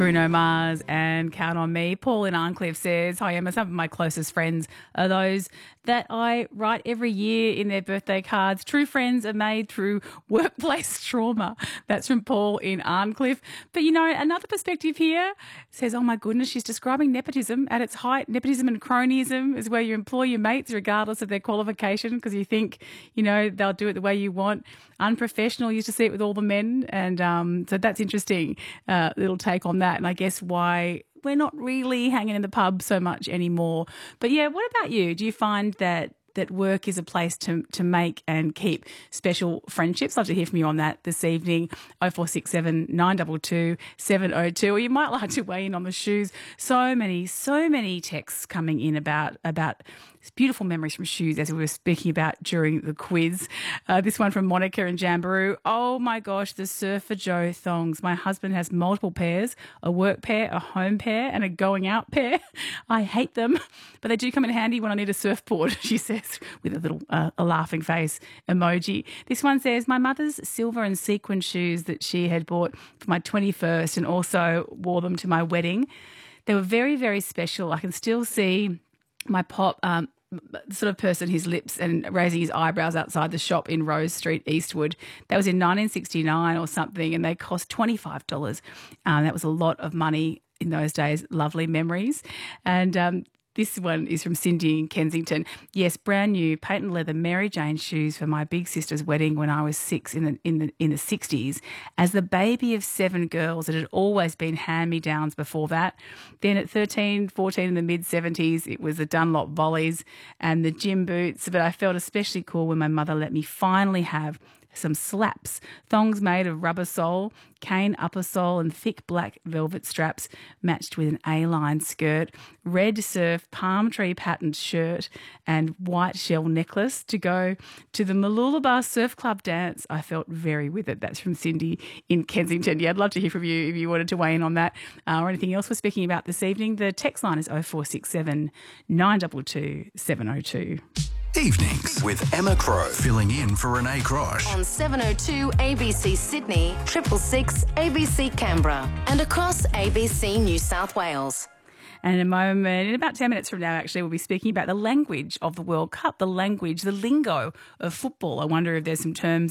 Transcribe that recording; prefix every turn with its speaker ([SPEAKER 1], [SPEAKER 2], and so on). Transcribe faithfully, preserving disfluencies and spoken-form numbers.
[SPEAKER 1] Bruno Mars and Count on Me. Paul in Arncliffe says, hi Emma, some of my closest friends are those that I write every year in their birthday cards. True friends are made through workplace trauma. That's from Paul in Arncliffe. But, you know, another perspective here says, oh my goodness, she's describing nepotism at its height. Nepotism and cronyism is where you employ your mates regardless of their qualification because you think, you know, they'll do it the way you want. Unprofessional, used to see it with all the men. And um, so that's interesting, uh, little take on that. And I guess why we're not really hanging in the pub so much anymore. But yeah, what about you? Do you find that that work is a place to to make and keep special friendships? Love to hear from you on that this evening. oh four six seven, nine two two, seven oh two. Or you might like to weigh in on the shoes. So many, so many texts coming in about about beautiful memories from shoes, as we were speaking about during the quiz. Uh, this one from Monica and Jamboree. Oh my gosh, the Surfer Joe thongs. My husband has multiple pairs, a work pair, a home pair, and a going out pair. I hate them, but they do come in handy when I need a surfboard, she says, with a little uh, a laughing face emoji. This one says, my mother's silver and sequin shoes that she had bought for my twenty-first and also wore them to my wedding. They were very, very special. I can still see my pop, um, the sort of person, his lips and raising his eyebrows outside the shop in Rose Street, Eastwood. That was in nineteen sixty-nine or something, and they cost twenty-five dollars. Um, that was a lot of money in those days. Lovely memories. And um, this one is from Cindy in Kensington. Yes, brand new patent leather Mary Jane shoes for my big sister's wedding when I was six in the in the in the sixties. As the baby of seven girls, it had always been hand-me-downs before that. Then at thirteen, fourteen in the mid-seventies, it was the Dunlop volleys and the gym boots. But I felt especially cool when my mother let me finally have some slaps, thongs made of rubber sole, cane upper sole and thick black velvet straps matched with an A-line skirt, red surf palm tree patterned shirt and white shell necklace to go to the Mooloolaba Surf Club dance. I felt very with it. That's from Cindy in Kensington. Yeah, I'd love to hear from you if you wanted to weigh in on that uh, or anything else we're speaking about this evening. The text line is oh four six seven, nine two two, seven oh two.
[SPEAKER 2] Evenings with Emma Crow, filling in for Renee Crosh.
[SPEAKER 3] On seven oh two A B C Sydney, triple six A B C Canberra, and across A B C New South Wales.
[SPEAKER 1] And in a moment, in about ten minutes from now, actually, we'll be speaking about the language of the World Cup, the language, the lingo of football. I wonder if there's some terms